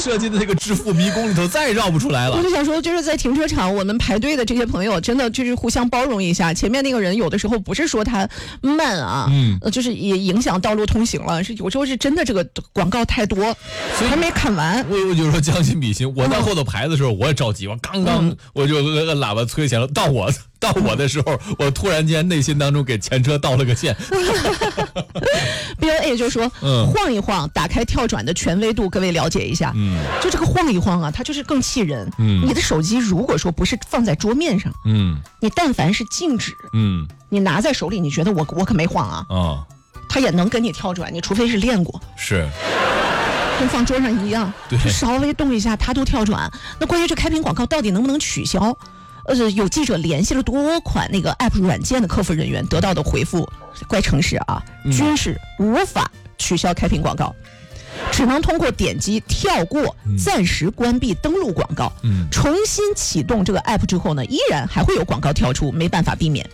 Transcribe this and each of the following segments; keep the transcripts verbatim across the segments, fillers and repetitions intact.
设计的那个致富迷宫里头再也绕不出来了。 我就想说，就是在停车场，我们排队的这些朋友，真的就是互相包容一下。前面那个人有的时候不是说他慢啊，嗯，就是也影响道路通行了，是有时候是真的这个广告太多，还没看完。 我我就说将心比心，我到后头排的时候我也着急，我刚刚、嗯、我就摁喇叭催前了，到我到我的时候，我突然间内心当中给前车道了个歉。 B L A 就说、嗯、晃一晃，打开跳转的权威度，各位了解一下。嗯，就这个晃一晃啊，它就是更气人。嗯，你的手机如果说不是放在桌面上，嗯，你但凡是静止，嗯，你拿在手里，你觉得我我可没晃啊，哦，它也能跟你跳转，你除非是练过。 是。 跟放桌上一样，就稍微动一下它都跳转。那关于这开屏广告到底能不能取消？呃，有记者联系了多款那个 App 软件的客服人员，得到的回复怪诚实啊，均是无法取消开屏广告，只能通过点击跳过、暂时关闭登录广告，嗯，重新启动这个 App 之后呢，依然还会有广告跳出，没办法避免。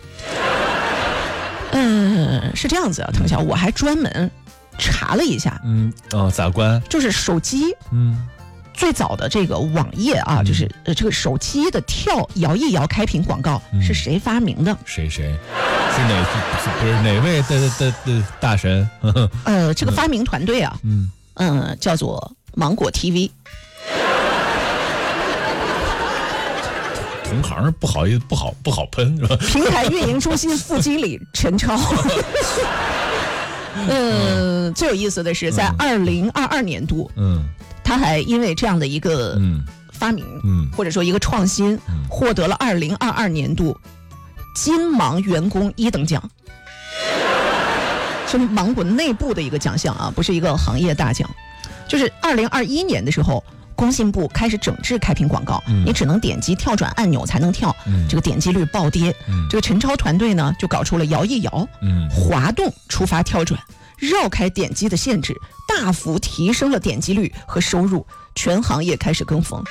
嗯，是这样子啊，腾晓，我还专门查了一下， 嗯，哦，咋关？ 就是手机，嗯。最早的这个网页啊，嗯、就是呃这个手机的跳摇一摇开屏广告、嗯、是谁发明的？ 谁谁是哪不是哪位的的的大神？ 呃，这个发明团队啊，嗯嗯、呃，叫做芒果 T V。 同行不好意思，不好不好喷是吧？ 平台运营中心副经理陈超。嗯、呃，最有意思的是，在二零二二年度，嗯。他还因为这样的一个发明，嗯，或者说一个创新，嗯、获得了二零二二年度金芒员工一等奖，是芒果内部的一个奖项啊，不是一个行业大奖。就是二零二一年的时候，工信部开始整治开屏广告，嗯、你只能点击跳转按钮才能跳，嗯、这个点击率暴跌。嗯、这个陈超团队呢，就搞出了摇一摇，嗯、滑动触发跳转。绕开点击的限制，大幅提升了点击率和收入，全行业开始跟风。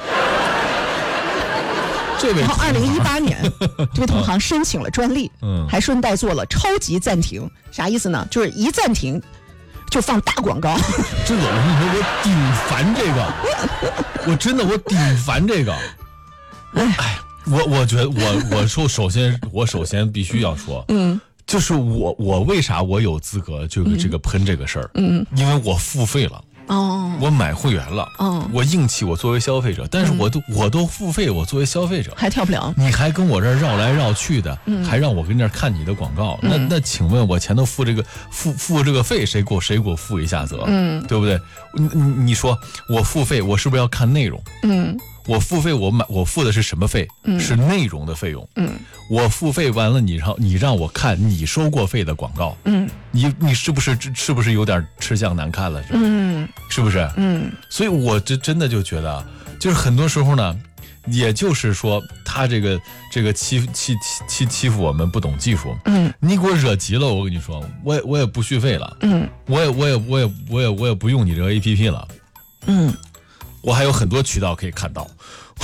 这位， 然后二零一八年，这位同行申请了专利，嗯，还顺带做了超级暂停，啥意思呢？就是一暂停就放大广告。 真的，我跟你说，我顶烦这个，我真的我顶烦这个。哎，我我觉得我我说首先我首先必须要说，嗯。就是我，我为啥我有资格这个这个喷这个事儿？嗯，因为我付费了，哦，我买会员了，哦，我硬气，我作为消费者，但是我都、嗯、我都付费，我作为消费者还跳不了， 你还跟我这儿绕来绕去的，嗯、还让我跟这儿看你的广告，嗯、那那请问我前头付这个付付这个费，谁给我谁给我负一下责？嗯，对不对？你你说我付费，我是不是要看内容？嗯。我付费，我买我付的是什么费？嗯、是内容的费用。嗯，我付费完了，你让你让我看你收过费的广告。嗯，你你是不是是不是有点吃相难看了？嗯，是不是？嗯，所以我这真的就觉得，就是很多时候呢，也就是说他这个这个欺欺欺欺欺负我们不懂技术。嗯，你给我惹急了，我跟你说，我也我也不续费了。嗯，我也我也我也我也我也不用你这个 A P P 了。嗯。我还有很多渠道可以看到， 好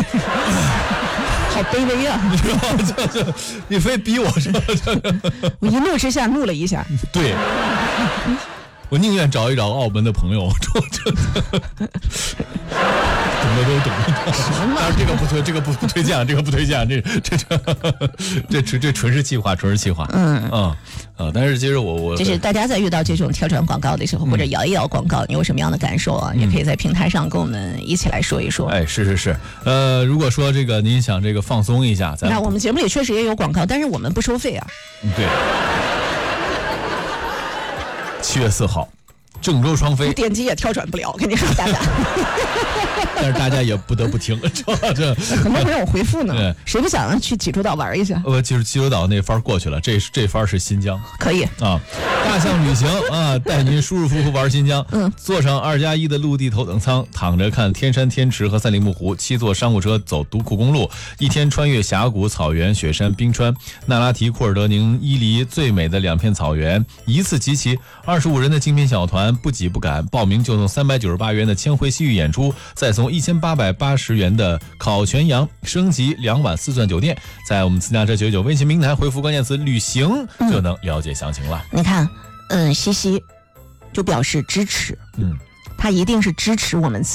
卑微啊！ 你知道吗？这这，你非逼我是吧？ 我一怒之下怒了一下。 对，我宁愿找一找澳门的朋友，这这。懂的都懂，但是这个不推，这个不不推荐，这个不推荐，这这这这这纯是气话，纯是气话。嗯啊啊！但是其实我我就是大家在遇到这种跳转广告的时候，或者摇一摇广告，你有什么样的感受啊？也可以在平台上跟我们一起来说一说。 哎，是是是，呃，如果说这个您想这个放松一下，咱那我们节目里确实也有广告，但是我们不收费啊。 对。七月四号。郑州双飞点击也跳转不了，跟你说大家， 但是大家也不得不听，这很多朋友回复呢，谁不想去济州岛玩一下？ 呃，就是济州岛那番过去了，这这番是新疆， 可以啊。大象旅行啊，带您舒舒服服玩新疆。嗯，坐上二加一的陆地头等舱，躺着看天山天池和三里木湖；七座商务车走独库公路，一天穿越峡谷、草原、雪山、冰川、纳拉提、库尔德宁、伊犁最美的两片草原，一次集齐二十五人的精品小团。不挤不赶，报名就送三百九十八元的千惠西域演出，再送一千八百八十元的烤全羊，升级两晚四钻酒店。在我们私家车九九微信平台回复关键词旅行，就能了解详情了。 你看，嗯，西西就表示支持，嗯，他一定是支持我们。